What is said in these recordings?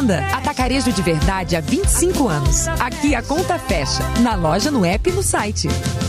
venda. Atacarejo de verdade há 25 anos. Aqui a conta fecha. Na loja, no app e no site.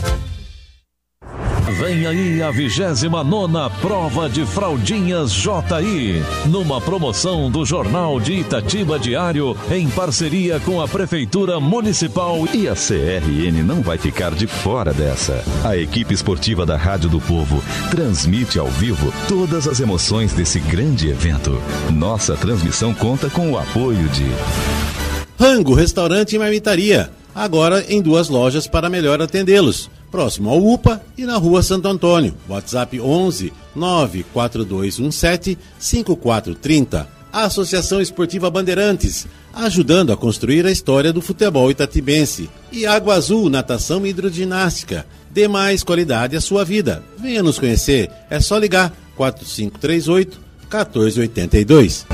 Vem aí a 29ª Prova de Fraldinhas JI, numa promoção do Jornal de Itatiba Diário, em parceria com a Prefeitura Municipal. E a CRN não vai ficar de fora dessa. A equipe esportiva da Rádio do Povo transmite ao vivo todas as emoções desse grande evento. Nossa transmissão conta com o apoio de Rango Restaurante e Marmitaria, agora em 2 lojas para melhor atendê-los. Próximo ao UPA e na Rua Santo Antônio. WhatsApp 11 94217 5430. A Associação Esportiva Bandeirantes, ajudando a construir a história do futebol itatibense. E Água Azul, natação e hidroginástica. Dê mais qualidade à sua vida. Venha nos conhecer. É só ligar 4538-1482.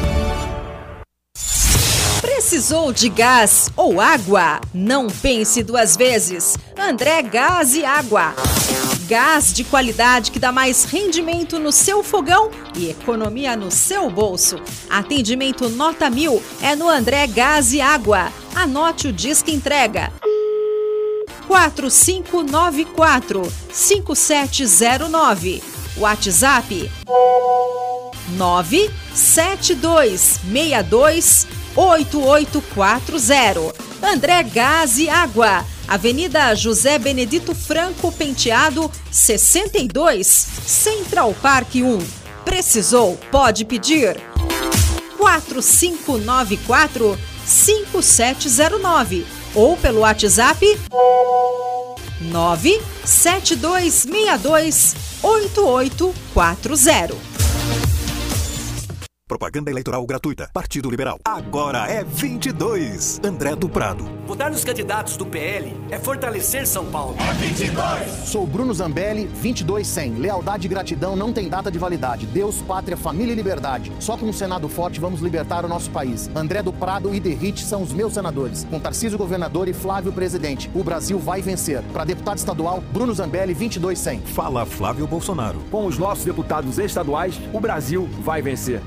Precisou de gás ou água? Não pense 2 vezes. André Gás e Água. Gás de qualidade que dá mais rendimento no seu fogão e economia no seu bolso. Atendimento nota 1000 é no André Gás e Água. Anote o disque entrega. 4594-5709. WhatsApp 972628840. André Gás e Água, Avenida José Benedito Franco Penteado, 62, Central Park 1. Precisou? Pode pedir. 4594-5709 ou pelo WhatsApp 972628840. Propaganda eleitoral gratuita. Partido Liberal. Agora é 22. André do Prado. Votar nos candidatos do PL é fortalecer São Paulo. É 22. Sou Bruno Zambelli, 22-100. Lealdade e gratidão não tem data de validade. Deus, pátria, família e liberdade. Só com um Senado forte vamos libertar o nosso país. André do Prado e Derrite são os meus senadores. Com Tarcísio governador e Flávio presidente. O Brasil vai vencer. Para deputado estadual, Bruno Zambelli, 22-100. Fala Flávio Bolsonaro. Com os nossos deputados estaduais, o Brasil vai vencer.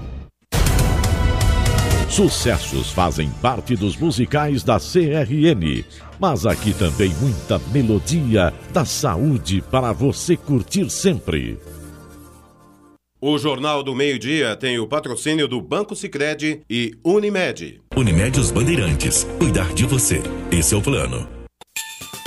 Sucessos fazem parte dos musicais da CRN, mas aqui também muita melodia da saúde para você curtir sempre. O Jornal do Meio-Dia tem o patrocínio do Banco Sicredi e Unimed. Unimed Os Bandeirantes. Cuidar de você. Esse é o plano.